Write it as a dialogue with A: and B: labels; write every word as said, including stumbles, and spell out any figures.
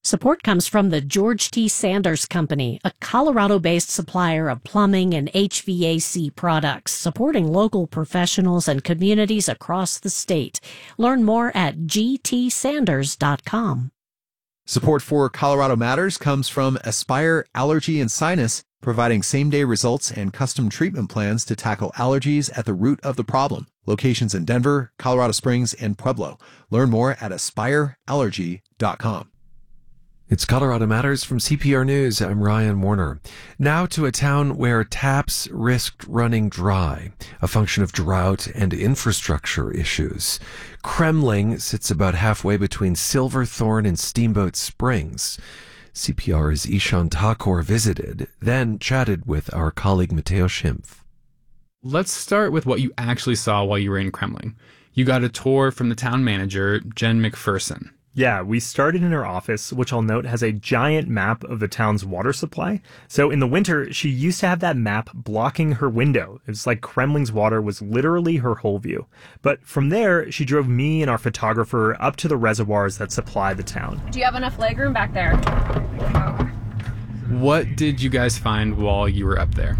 A: Support comes from the George T. Sanders Company, a Colorado-based supplier of plumbing and H V A C products, supporting local professionals and communities across the state. Learn more at g t sanders dot com.
B: Support for Colorado Matters comes from Aspire Allergy and Sinus, providing same-day results and custom treatment plans to tackle allergies at the root of the problem. Locations in Denver, Colorado Springs, and Pueblo. Learn more at aspire allergy dot com.
C: It's Colorado Matters from C P R News. I'm Ryan Warner. Now to a town where taps risked running dry, a function of drought and infrastructure issues. Kremling sits about halfway between Silverthorne and Steamboat Springs. C P R's Ishan Thakur visited, then chatted with our colleague Mateo Schimpf.
D: Let's start with what you actually saw while you were in Kremling. You got a tour from the town manager, Jen McPherson.
E: Yeah, we started in her office, which I'll note has a giant map of the town's water supply. So in the winter, she used to have that map blocking her window. It's like Kremling's water was literally her whole view. But from there, she drove me and our photographer up to the reservoirs that supply the town.
F: Do you have enough legroom back there?
D: What did you guys find while you were up there?